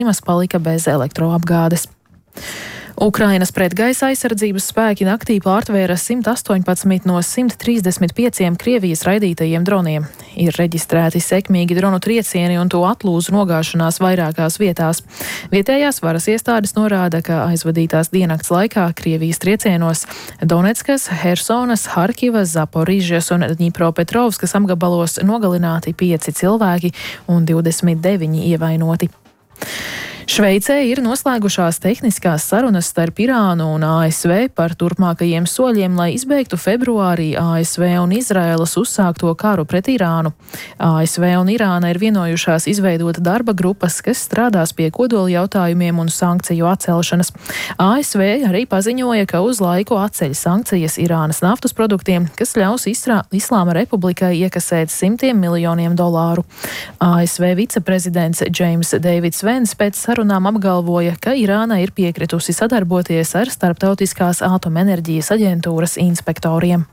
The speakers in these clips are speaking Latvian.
palika bez elektroapgādes. Ukrainas pretgaisa aizsardzības spēki naktī pārtvēra 118 no 135 Krievijas raidītajiem droniem. Ir reģistrēti sekmīgi dronu triecieni un to atlūzu nogāšanās vairākās vietās. Vietējās varas iestādes norāda, ka aizvadītās diennakts laikā Krievijas triecienos Donetskas, Hersonas, Harkivas, Zaporižas un Dņipropetrovskas apgabalos nogalināti 5 cilvēki un 29 ievainoti. Šveicē ir noslēgušās tehniskās sarunas starp Irānu un ASV par turpmākajiem soļiem, lai izbeigtu februārī ASV un Izraēlas uzsākto karu pret Irānu. ASV un Irāna ir vienojušās izveidot darba grupas, kas strādās pie kodola jautājumiem un sankciju atcelšanas. ASV arī paziņoja, ka uz laiku atceļ sankcijas Irānas naftas produktiem, kas ļaus Islāma Republikai iekasēt $100 miljoniem. ASV viceprezidents James Davids Vens pēc sarunām apgalvoja, ka Irāna ir piekritusi sadarboties ar Starptautiskās atomenerģijas aģentūras inspektoriem.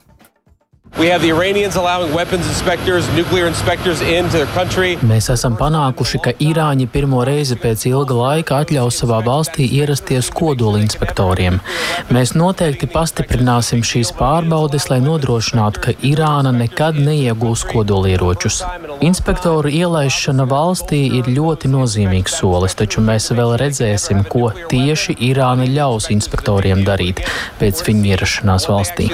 Mēs esam panākuši, ka Irāņi pirmo reizi pēc ilga laika atļaus savā valstī ierasties kodola inspektoriem. Mēs noteikti pastiprināsim šīs pārbaudes, lai nodrošinātu, ka Irāna nekad neiegūs kodolieročus. Inspektoru ielaišana valstī ir ļoti nozīmīgs solis, taču mēs vēl redzēsim, ko tieši Irāna ļaus inspektoriem darīt pēc viņu ierašanās valstī.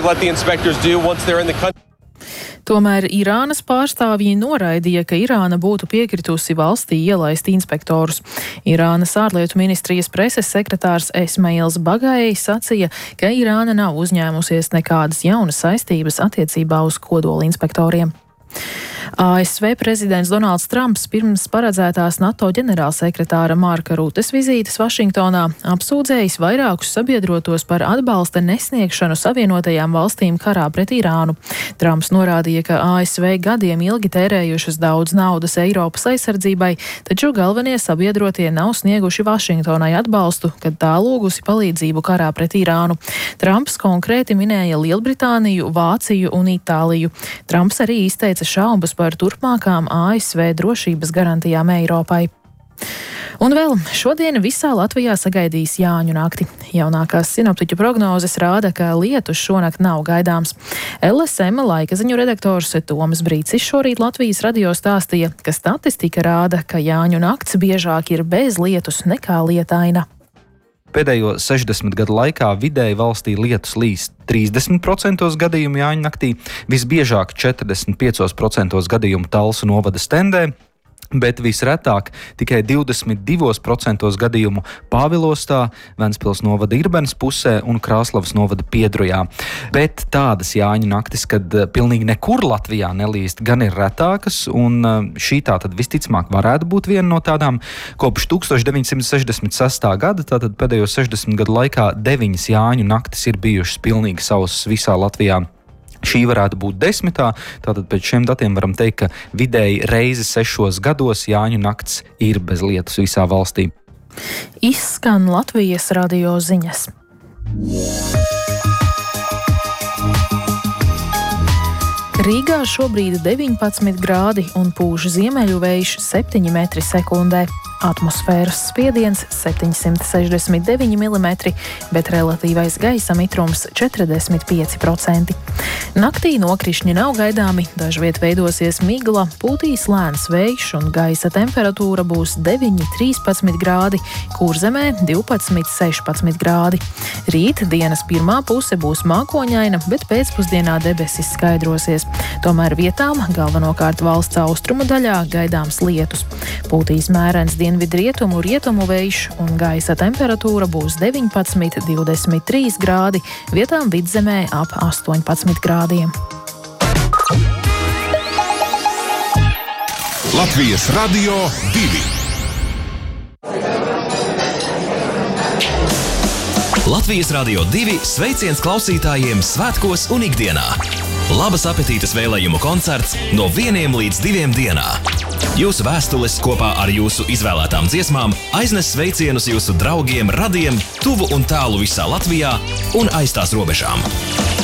Tomēr Irānas pārstāvji noraidīja, ka Irāna būtu piekritusi valstī ielaist inspektorus. Irānas ārlietu ministrijas preses sekretārs Esmails Bagai sacīja, ka Irāna nav uzņēmusies nekādas jaunas saistības attiecībā uz kodola inspektoriem. ASV prezidents Donalds Trumps pirms paredzētās NATO ģenerālsekretāra Marka Rutes vizītes Vašingtonā apsūdzējis vairākus sabiedrotos par atbalsta nesniegšanu Savienotajām valstīm karā pret Irānu. Trumps norādīja, ka ASV gadiem ilgi tērējušas daudz naudas Eiropas aizsardzībai, taču galvenie sabiedrotie nav snieguši Vašingtonai atbalstu, kad tā lūgusi palīdzību karā pret Irānu. Trumps konkrēti minēja Lielbritāniju, Vāciju un Itāliju. Trumps arī izteica šaubas par turpmākām ASV drošības garantijām Eiropai. Un vēl šodien visā Latvijā sagaidīs Jāņu nakti. Jaunākās sinoptiķu prognozes rāda, ka lietus šonakt nav gaidāms. LSM laikaziņu redaktors Tomas Brīcis šorīt Latvijas radio stāstīja, ka statistika rāda, ka Jāņu nakts biežāk ir bez lietus nekā lietaina. Pēdējo 60 gadu laikā vidēji valstī lietus līst 30% gadījumu Jāņu naktī, visbiežāk 45% gadījumu Talsu novada Stendē, bet visretāk tikai 22% gadījumu Pāvilostā, Ventspils novada Irbenes pusē un Krāslavas novada Piedrujā. Bet tādas Jāņu naktis, kad pilnīgi nekur Latvijā nelīst, gan ir retākas, un šī tātad visticamāk varētu būt viena no tādām. Kopš 1966. gada, tātad pēdējo 60 gadu laikā 9 Jāņu naktis ir bijušas pilnīgi sausas visā Latvijā. Šī varētu būt 10. Tātad pēc šiem datiem varam teikt, ka vidēji reizi 6 gados Jāņu nakts ir bez lietus visā valstī. Izskan Latvijas radio ziņas. Rīgā šobrīd 19 grādi un pūš ziemeļu vējš 7 metri sekundē. Atmosfēras spiediens 769 mm, bet relatīvais gaisa mitrums 45%. Naktī nokrišņi nav gaidāmi, dažviet veidosies migla, pūtīs lēns vējš un gaisa temperatūra būs 9–13 grādi, Kurzemē 12–16 grādi. Rīt dienas pirmā puse būs mākoņaina, bet pēcpusdienā debesis skaidrosies. Tomēr vietām, galvenokārt valsts austrumu daļā, gaidāms lietus. Pūtīs mērens dienvidrietumu rietumu vējš un gaisa temperatūra būs 19–23 grādi, vietām vidzemē ap 18 grādiem. Latvijas Radio 2. Latvijas Radio 2 sveiciens klausītājiem svētkos un ikdienā. Labas apetītes vēlējumu koncerts no 1 līdz 2 dienā. Jūsu vēstules kopā ar jūsu izvēlētām dziesmām aiznes sveicienus jūsu draugiem, radiem, tuvu un tālu visā Latvijā un aiz tās robežām.